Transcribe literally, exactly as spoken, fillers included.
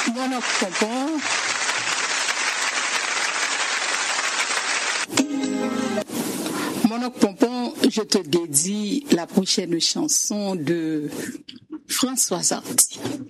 Mon oncle Pompon. Mon oncle Pompon, je te dédie la prochaine chanson de Françoise Hardy.